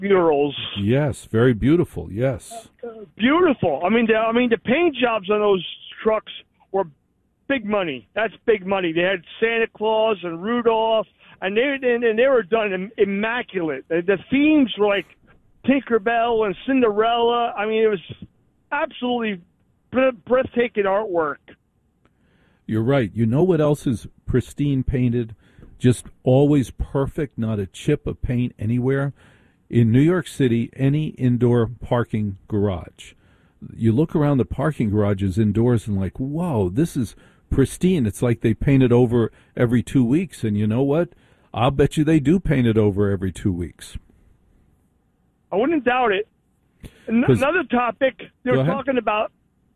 murals. Yes, very beautiful. Yes. Beautiful. I mean, the paint jobs on those trucks were big money. That's big money. They had Santa Claus and Rudolph, and they were done immaculate. The themes were like Tinkerbell and Cinderella. I mean, it was absolutely breathtaking artwork. You're right. You know what else is pristine painted? Just always perfect, not a chip of paint anywhere? In New York City, any indoor parking garage. You look around the parking garages indoors and like, whoa, this is pristine. It's like they paint it over every 2 weeks. And you know what? I'll bet you they do paint it over every 2 weeks. I wouldn't doubt it. Another topic you're talking about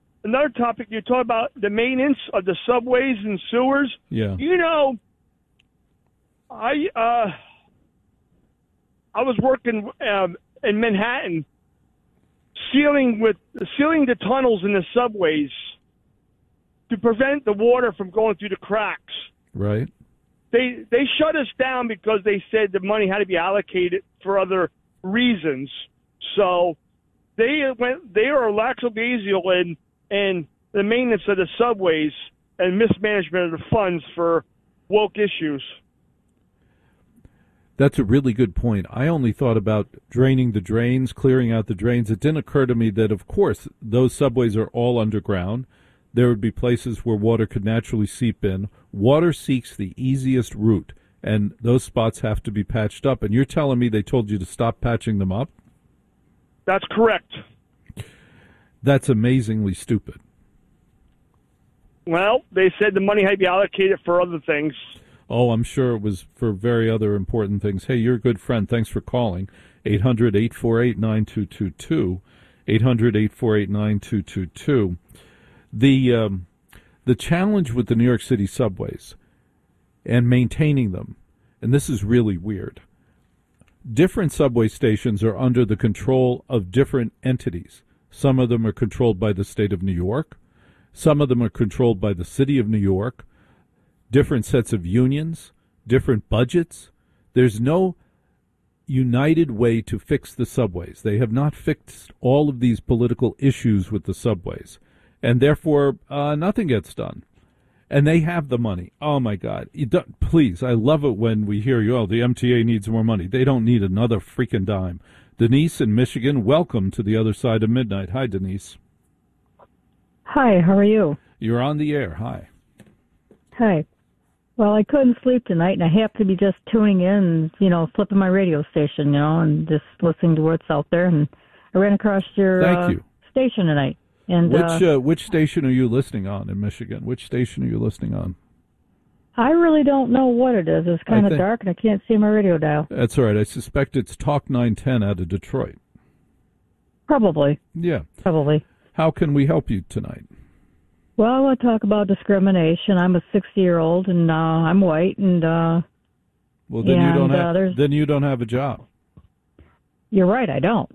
the maintenance of the subways and sewers. Yeah. You know, I was working in Manhattan, sealing the tunnels in the subways to prevent the water from going through the cracks. Right. They shut us down because they said the money had to be allocated for other reasons. So they are lackadaisical in the maintenance of the subways and mismanagement of the funds for woke issues. That's a really good point. I only thought about draining the drains, clearing out the drains. It didn't occur to me that, of course, those subways are all underground. There would be places where water could naturally seep in. Water seeks the easiest route, and those spots have to be patched up. And you're telling me they told you to stop patching them up? That's correct. That's amazingly stupid. Well, they said the money had to be allocated for other things. Oh, I'm sure it was for very other important things. Hey, you're a good friend. Thanks for calling. 800-848-9222. 800-848-9222. The challenge with the New York City subways and maintaining them, and this is really weird, different subway stations are under the control of different entities. Some of them are controlled by the state of New York. Some of them are controlled by the city of New York. Different sets of unions, different budgets. There's no united way to fix the subways. They have not fixed all of these political issues with the subways. And therefore, nothing gets done. And they have the money. Oh, my God. Please, I love it when we hear you, the MTA needs more money. They don't need another freaking dime. Denise in Michigan, welcome to the other side of midnight. Hi, Denise. Hi, how are you? You're on the air. Hi. Hi. Well, I couldn't sleep tonight, and I happened to be just tuning in, flipping my radio station, and just listening to what's out there, and I ran across your station tonight. And which station are you listening on in Michigan? Which station are you listening on? I really don't know what it is. It's kind of dark, and I can't see my radio dial. That's all right. I suspect it's Talk 910 out of Detroit. Probably. Yeah. Probably. How can we help you tonight? Well, I want to talk about discrimination. I'm a 60-year-old, and I'm white, and well, then you don't have a job. You're right. I don't.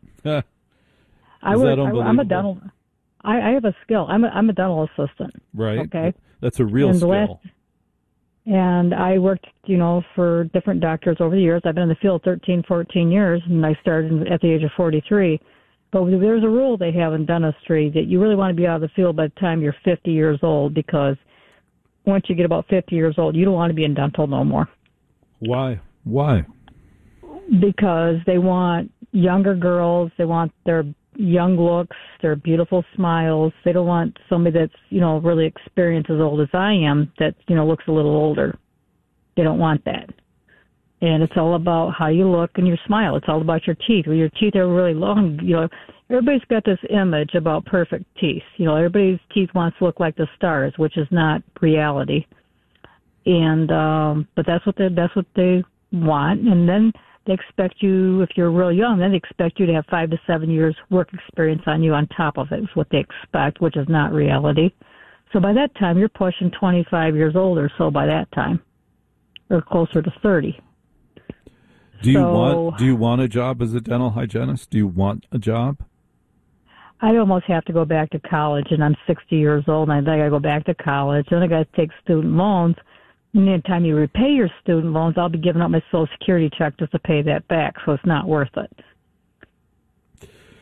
I'm a dental. I have a skill. I'm a dental assistant. Right. Okay. That's a real skill. And I worked, for different doctors over the years. I've been in the field 13, 14 years, and I started at the age of 43. But there's a rule they have in dentistry that you really want to be out of the field by the time you're 50 years old, because once you get about 50 years old, you don't want to be in dental no more. Why? Because they want younger girls. They want their young looks, their beautiful smiles. They don't want somebody that's, really experienced as old as I am that, looks a little older. They don't want that. And it's all about how you look and your smile. It's all about your teeth. When your teeth are really long, everybody's got this image about perfect teeth. Everybody's teeth wants to look like the stars, which is not reality. And but that's what they want. And then they expect you, if you're real young, then they expect you to have 5 to 7 years work experience on you on top of it. Is what they expect, which is not reality. So by that time, you're pushing 25 years old or so by that time, or closer to 30. Do you want a job as a dental hygienist? Do you want a job? I'd almost have to go back to college, and I'm 60 years old, and I got to go back to college. Then I got to take student loans. And the time you repay your student loans, I'll be giving up my Social Security check just to pay that back, so it's not worth it.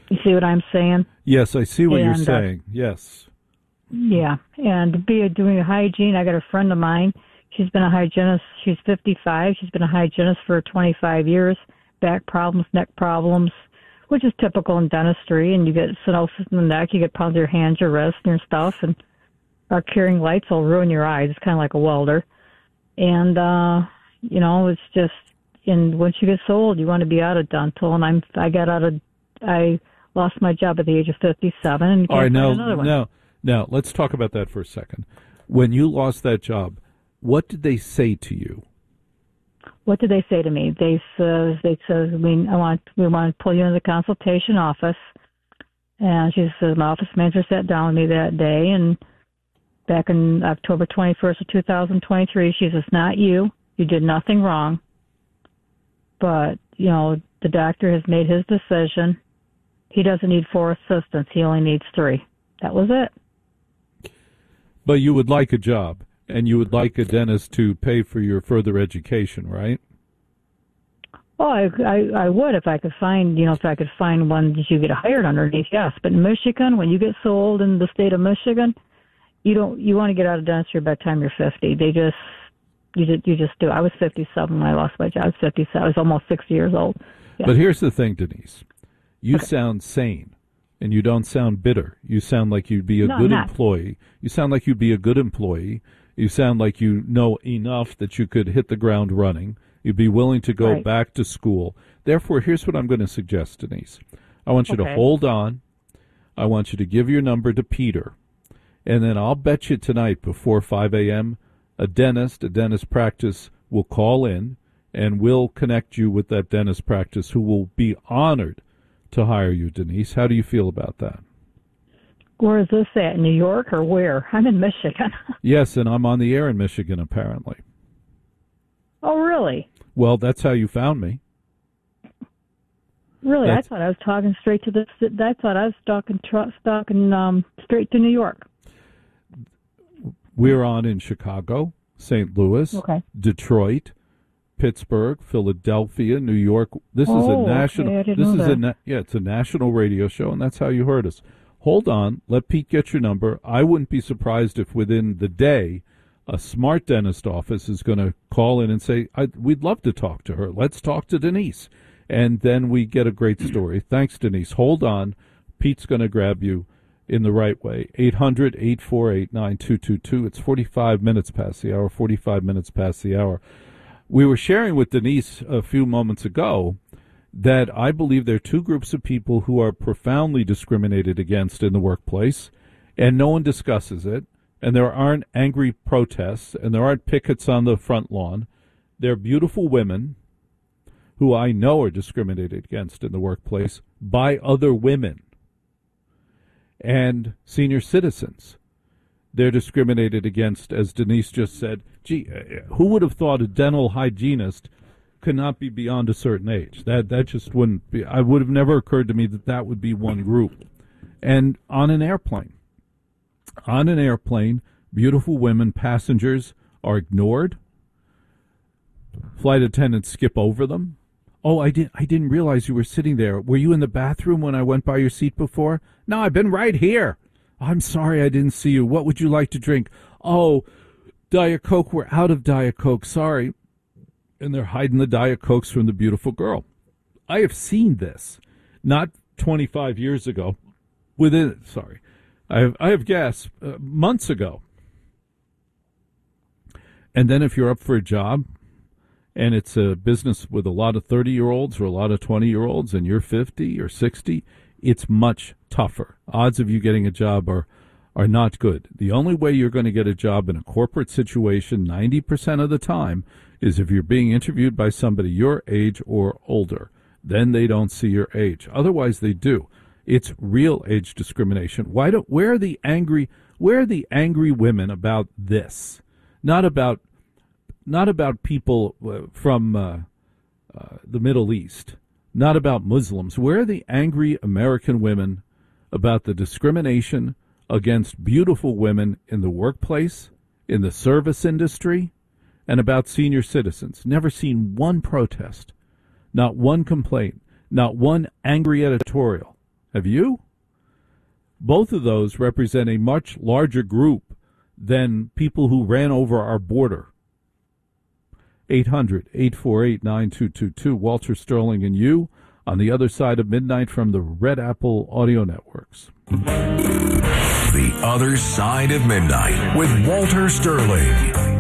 You see what I'm saying? Yes, I see what you're saying. Yes. Yeah, and to be doing hygiene, I got a friend of mine. She's been a hygienist. She's 55. She's been a hygienist for 25 years. Back problems, neck problems, which is typical in dentistry. And you get stenosis in the neck. You get problems with your hands, your wrists, and your stuff. And our curing lights will ruin your eyes. It's kind of like a welder. And, it's just, and once you get so old, you want to be out of dental. And I lost my job at the age of 57. And all right, now, let's talk about that for a second. When you lost that job, what did they say to you? What did they say to me? They said, we want to pull you into the consultation office. And she says, my office manager sat down with me that day, and back in October 21st of 2023, she says, it's not you. You did nothing wrong. But, the doctor has made his decision. He doesn't need 4 assistants. He only needs 3. That was it. But you would like a job, and you would like a dentist to pay for your further education, right? Well, I would if I could find, one that you get hired underneath, yes. But in Michigan, when you get so old in the state of Michigan, you want to get out of dentistry by the time you're 50. You just do. I was 57 when I lost my job. I was 57. I was almost 60 years old. Yeah. But here's the thing, Denise. You sound sane. And you don't sound bitter. You sound like you'd be a good employee. You sound like you'd be a good employee. You sound like you know enough that you could hit the ground running. You'd be willing to go back to school. Therefore, here's what I'm going to suggest, Denise. I want you to hold on. I want you to give your number to Peter. And then I'll bet you tonight before 5 a.m., a dentist practice will call in, and we'll connect you with that dentist practice who will be honored to hire you, Denise. How do you feel about that? Where is this at, New York or where? I'm in Michigan. Yes, and I'm on the air in Michigan, apparently. Oh, really? Well, that's how you found me. Really? I thought I was talking straight to I thought I was stalking straight to New York. We're on in Chicago, St. Louis, Detroit, Pittsburgh, Philadelphia, New York. This is a national. It's a national radio show, and that's how you heard us. Hold on, let Pete get your number. I wouldn't be surprised if within the day, a smart dentist office is going to call in and say, "We'd love to talk to her. Let's talk to Denise," and then we get a great story. Thanks, Denise. Hold on, Pete's going to grab you in the right way. 800-848-9222. It's 45 minutes past the hour. 45 minutes past the hour. We were sharing with Denise a few moments ago that I believe there are 2 groups of people who are profoundly discriminated against in the workplace, and no one discusses it, and there aren't angry protests, and there aren't pickets on the front lawn. They're beautiful women who I know are discriminated against in the workplace by other women, and senior citizens. They're discriminated against, as Denise just said. Gee, who would have thought a dental hygienist could not be beyond a certain age? That just wouldn't be. I would have never occurred to me that would be one group. And on an airplane, beautiful women passengers are ignored. Flight attendants skip over them. Oh, I didn't realize you were sitting there. Were you in the bathroom when I went by your seat before? No, I've been right here. I'm sorry I didn't see you. What would you like to drink? Oh, Diet Coke. We're out of Diet Coke. Sorry. And they're hiding the Diet Cokes from the beautiful girl. I have seen this, not 25 years ago. I have gas months ago. And then if you're up for a job and it's a business with a lot of 30-year-olds or a lot of 20-year-olds and you're 50 or 60, it's much tougher. Odds of you getting a job are not good. The only way you're going to get a job in a corporate situation 90% of the time is if you're being interviewed by somebody your age or older. Then they don't see your age. Otherwise, they do. It's real age discrimination. Where are the angry women about this? Not about people from the Middle East. Not about Muslims. Where are the angry American women about the discrimination against beautiful women in the workplace, in the service industry, and about senior citizens? Never seen one protest, not one complaint, not one angry editorial Have you? Both of those represent a much larger group than people who ran over our border. 800-848-9222. Walter Sterling and you on the other side of midnight from the Red Apple Audio Networks. The Other Side of Midnight with Walter Sterling.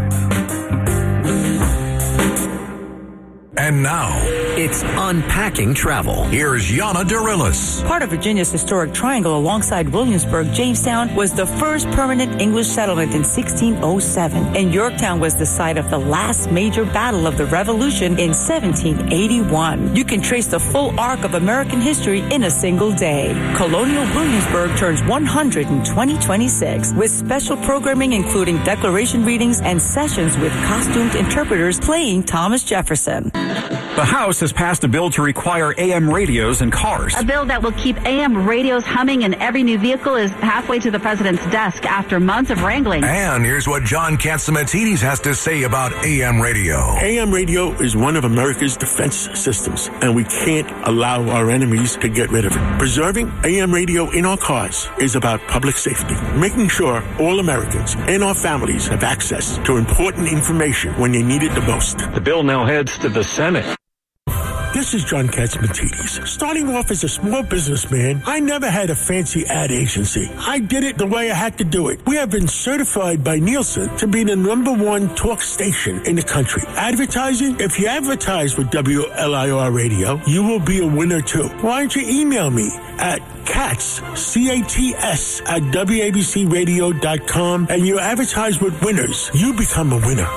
And now, it's Unpacking Travel. Here's Yana Dorillis. Part of Virginia's historic triangle alongside Williamsburg, Jamestown was the first permanent English settlement in 1607. And Yorktown was the site of the last major battle of the Revolution in 1781. You can trace the full arc of American history in a single day. Colonial Williamsburg turns 100 in 2026 with special programming including declaration readings and sessions with costumed interpreters playing Thomas Jefferson. The House has passed a bill to require AM radios in cars. A bill that will keep AM radios humming in every new vehicle is halfway to the president's desk after months of wrangling. And here's what John Catsimatidis has to say about AM radio. AM radio is one of America's defense systems, and we can't allow our enemies to get rid of it. Preserving AM radio in our cars is about public safety, making sure all Americans and our families have access to important information when they need it the most. The bill now heads to the Senate. This is John Catsimatidis. Starting off as a small businessman, I never had a fancy ad agency. I did it the way I had to do it. We have been certified by Nielsen to be the #1 talk station in the country. Advertising? If you advertise with WLIR Radio, you will be a winner too. Why don't you email me at CATS, C-A-T-S, at WABCRadio.com, and you advertise with winners. You become a winner.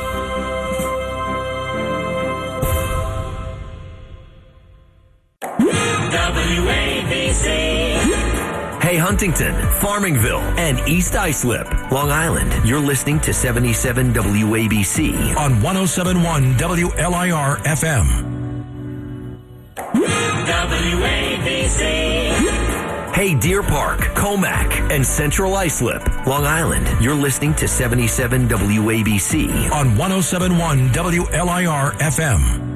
Hey, Huntington, Farmingville, and East Islip, Long Island. You're listening to 77 WABC on 107.1 WLIR FM. WABC. Hey, Deer Park, Comac, and Central Islip, Long Island. You're listening to 77 WABC on 107.1 WLIR FM.